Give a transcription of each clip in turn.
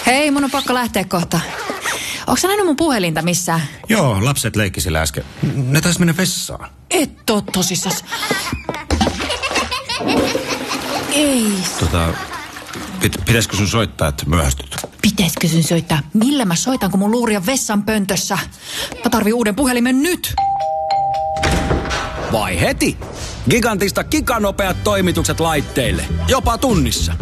Hei, mun on pakko lähteä kohta. Onko sä nähnyt mun puhelinta missään? Joo, lapset leikki sillä äsken. Ne taisi mennä vessaan. Et oo tosissas. Ei. Pitäisikö sun soittaa, että myöhästyt? Pitäisikö sun soittaa? Millä mä soitan, kun mun luuri on vessan pöntössä? Mä tarvin uuden puhelimen nyt. Vai heti? Gigantista giganopeat toimitukset laitteille. Jopa tunnissa.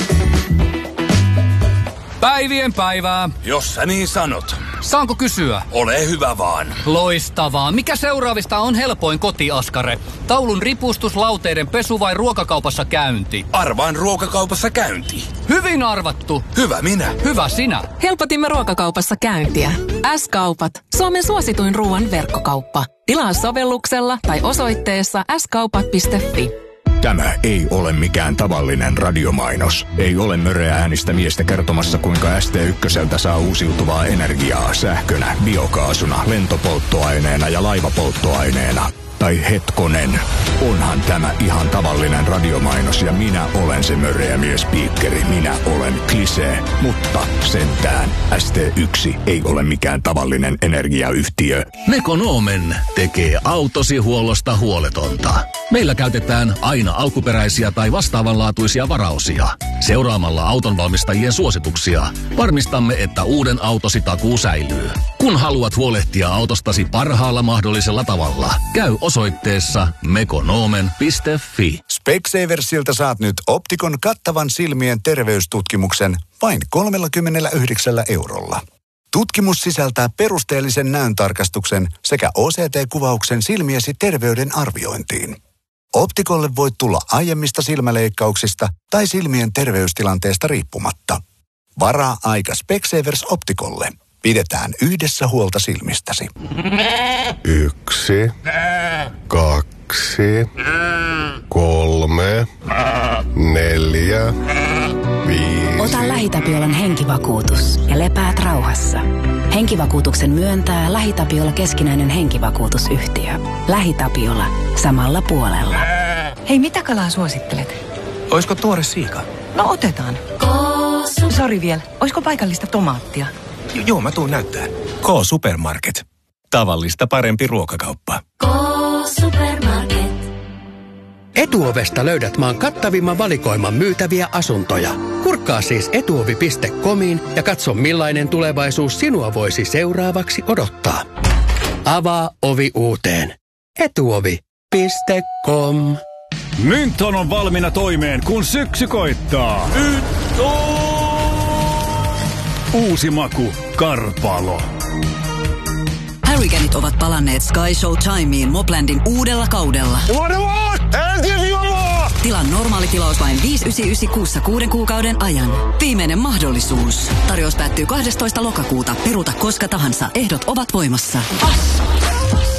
Päivien päivää. Jos sä niin sanot. Saanko kysyä? Ole hyvä vaan. Loistavaa. Mikä seuraavista on helpoin kotiaskare? Taulun ripustus, lauteiden pesu vai ruokakaupassa käynti? Arvaan ruokakaupassa käynti. Hyvin arvattu. Hyvä minä. Hyvä sinä. Helpotimme ruokakaupassa käyntiä. S-kaupat. Suomen suosituin ruoan verkkokauppa. Tilaa sovelluksella tai osoitteessa skaupat.fi. Tämä ei ole mikään tavallinen radiomainos. Ei ole möreä äänistä miestä kertomassa, kuinka ST1 saa uusiutuvaa energiaa sähkönä, biokaasuna, lentopolttoaineena ja laivapolttoaineena. Tai hetkonen, onhan tämä ihan tavallinen radiomainos ja minä olen se möreä miespiikkeri. Minä olen Klisee, mutta sentään ST1 ei ole mikään tavallinen energiayhtiö. Mekonomen tekee autosi huollosta huoletonta. Meillä käytetään aina alkuperäisiä tai vastaavanlaatuisia varaosia. Seuraamalla autonvalmistajien suosituksia varmistamme, että uuden autosi takuu säilyy. Kun haluat huolehtia autostasi parhaalla mahdollisella tavalla, käy osoitteessa mekonomen.fi. Specsaversilta saat nyt Optikon kattavan silmien terveystutkimuksen vain 39 €. Tutkimus sisältää perusteellisen näöntarkastuksen sekä OCT-kuvauksen silmiesi terveyden arviointiin. Optikolle voit tulla aiemmista silmäleikkauksista tai silmien terveystilanteesta riippumatta. Varaa aika Specsavers Optikolle. Pidetään yhdessä huolta silmistäsi. 1, 2, 3, 4, 5. Ota LähiTapiolan henkivakuutus ja lepäät rauhassa. Henkivakuutuksen myöntää LähiTapiola keskinäinen henkivakuutusyhtiö. LähiTapiola. Samalla puolella. Hei, mitä kalaa suosittelet? Oisko tuore siika? No otetaan. Sori vielä. Oisko paikallista tomaattia? Joo, mä tuun näyttää. K-Supermarket. Tavallista parempi ruokakauppa. K-Supermarket. Etuovesta löydät maan kattavimman valikoiman myytäviä asuntoja. Kurkkaa siis etuovi.comiin ja katso millainen tulevaisuus sinua voisi seuraavaksi odottaa. Avaa ovi uuteen. Etuovi.com. Mynton on valmiina toimeen, kun syksy koittaa. Uusi maku, Karpalo. Hurricaneit ovat palanneet Sky Show Timeen Moplandin uudella kaudella. Tilan normaali tilaus vain 5,99 kuussa 6 kuukauden ajan. Viimeinen mahdollisuus. Tarjous päättyy 12. lokakuuta. Peruuta koska tahansa. Ehdot ovat voimassa.